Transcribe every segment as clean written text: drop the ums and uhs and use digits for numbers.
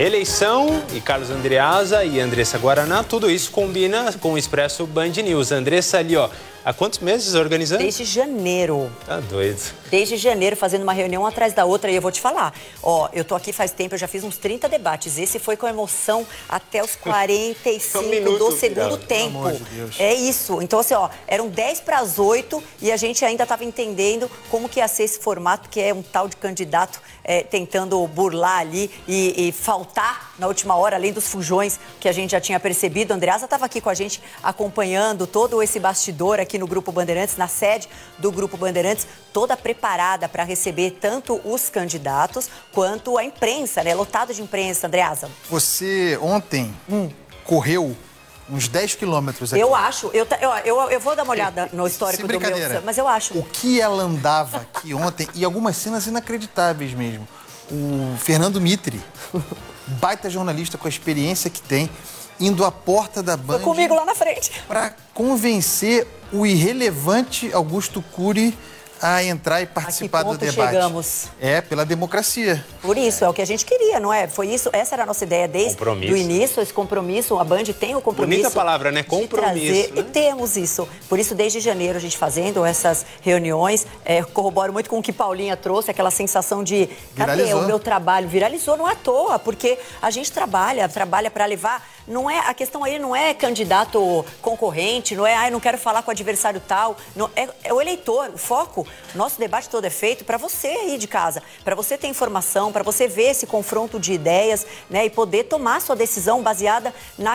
Eleição e Carlos Andreasa e Andressa Guaraná, tudo isso combina com o Expresso Band News. Andressa ali, ó, há quantos meses organizando? Desde janeiro. Tá doido. Desde janeiro, fazendo uma reunião atrás da outra, e eu vou te falar. Ó, eu tô aqui faz tempo, eu já fiz uns 30 debates. Esse foi com emoção até os 45 do segundo tempo. Pelo amor de Deus. É isso. Então, assim, ó, eram 10 para as 8 e a gente ainda estava entendendo como que ia ser esse formato, que é um tal de candidato tentando burlar ali e faltar na última hora, além dos fujões que a gente já tinha percebido. A Andreasa estava aqui com a gente acompanhando todo esse bastidor aqui no Grupo Bandeirantes, na sede do Grupo Bandeirantes, toda preparada para receber tanto os candidatos quanto a imprensa, né? Lotado de imprensa, Andreasa. Você ontem correu uns 10 quilômetros aqui. Eu acho. Eu vou dar uma olhada no histórico do meu, mas eu acho. O que ela andava aqui ontem, e algumas cenas inacreditáveis mesmo. O Fernando Mitre, baita jornalista com a experiência que tem, indo à porta da Band... Foi comigo lá na frente. ...para convencer o irrelevante Augusto Cury a entrar e participar do debate. Chegamos. É, pela democracia. Por isso, é o que a gente queria, não é? Foi isso, essa era a nossa ideia desde o início, esse compromisso. A Band tem o compromisso. Bonita palavra, né? Compromisso. Né? E temos isso. Por isso, desde janeiro, a gente fazendo essas reuniões, corroboro muito com o que Paulinha trouxe, aquela sensação de cadê o meu trabalho? Viralizou, não é à toa, porque a gente trabalha para levar. Não é, a questão aí não é candidato concorrente, não é, não quero falar com o adversário tal. Não, é o eleitor, o foco. Nosso debate todo é feito para você aí de casa, para você ter informação, para você ver esse confronto de ideias, né, e poder tomar sua decisão baseada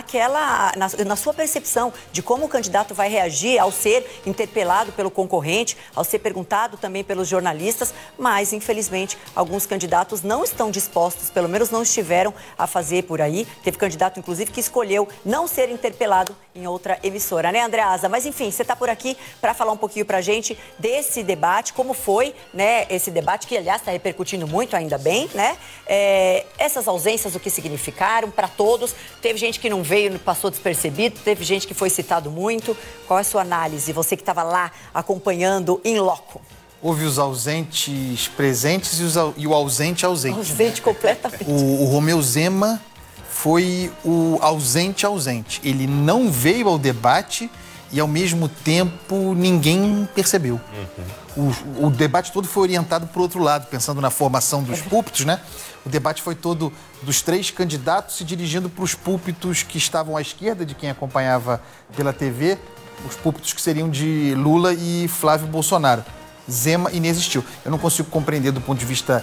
na sua percepção de como o candidato vai reagir ao ser interpelado pelo concorrente, ao ser perguntado também pelos jornalistas, mas, infelizmente, alguns candidatos não estão dispostos, pelo menos não estiveram a fazer por aí. Teve candidato, inclusive, que escolheu não ser interpelado em outra emissora, né, Andreasa? Mas, enfim, você está por aqui para falar um pouquinho para a gente desse debate, como foi, né, esse debate que, aliás, está repercutindo muito, ainda bem, né? Essas ausências, o que significaram para todos? Teve gente que não veio, passou despercebido, teve gente que foi citado muito. Qual é a sua análise? Você que estava lá acompanhando in loco. Houve os ausentes presentes e o ausente ausente. Ausente completamente. O Romeu Zema foi o ausente. Ele não veio ao debate e, ao mesmo tempo, ninguém percebeu. O debate todo foi orientado para o outro lado, pensando na formação dos púlpitos, né? O debate foi todo dos 3 candidatos se dirigindo para os púlpitos que estavam à esquerda de quem acompanhava pela TV, os púlpitos que seriam de Lula e Flávio Bolsonaro. Zema inexistiu. Eu não consigo compreender do ponto de vista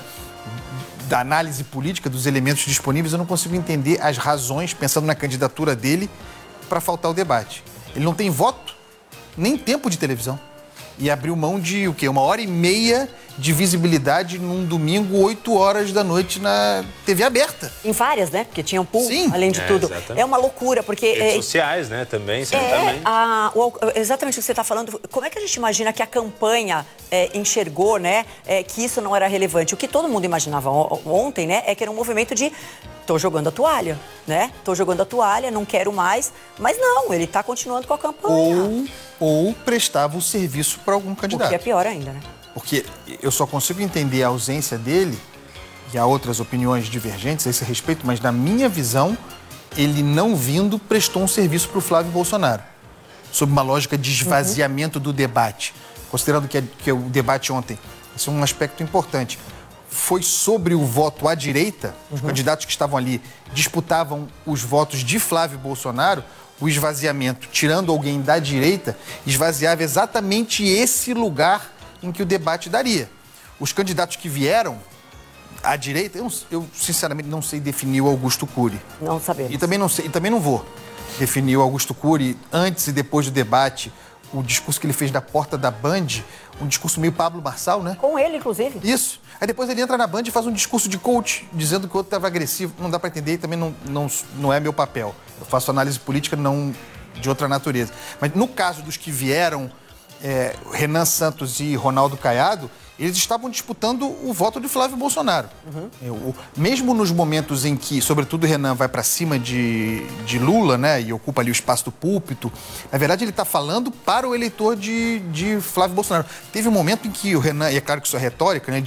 da análise política, dos elementos disponíveis, eu não consigo entender as razões, pensando na candidatura dele, para faltar o debate. Ele não tem voto, nem tempo de televisão. E abriu mão de, o quê? 1h30 de visibilidade num domingo, 8 horas da noite na TV aberta. Em várias, né? Porque tinham pool, sim, além de tudo. Exatamente. É uma loucura, porque... Redes sociais, né? Também, certamente. Exatamente o que você está falando. Como é que a gente imagina que a campanha enxergou, né? Que isso não era relevante? O que todo mundo imaginava ontem, né? É que era um movimento de... Tô jogando a toalha, né? Tô jogando a toalha, não quero mais. Mas não, ele tá continuando com a campanha. Ou prestava o serviço para algum candidato. O que é pior ainda, né? Porque eu só consigo entender a ausência dele, e há outras opiniões divergentes a esse respeito, mas na minha visão, ele não vindo prestou um serviço para o Flávio Bolsonaro, sob uma lógica de esvaziamento do debate. Considerando que o debate ontem, esse é um aspecto importante, foi sobre o voto à direita, os candidatos que estavam ali disputavam os votos de Flávio Bolsonaro, o esvaziamento, tirando alguém da direita, esvaziava exatamente esse lugar em que o debate daria. Os candidatos que vieram à direita, eu sinceramente não sei definir o Augusto Cury. Não sabemos. E também não vou definir o Augusto Cury antes e depois do debate. O discurso que ele fez da porta da Band, um discurso meio Pablo Marçal, né? Com ele, inclusive. Isso. Aí depois ele entra na Band e faz um discurso de coach, dizendo que o outro estava agressivo. Não dá para entender e também não é meu papel. Eu faço análise política não de outra natureza. Mas no caso dos que vieram, Renan Santos e Ronaldo Caiado, eles estavam disputando o voto de Flávio Bolsonaro. Mesmo nos momentos em que, sobretudo, Renan vai para cima de Lula, né, e ocupa ali o espaço do púlpito, na verdade ele está falando para o eleitor de Flávio Bolsonaro. Teve um momento em que o Renan, e é claro que isso é retórica, né,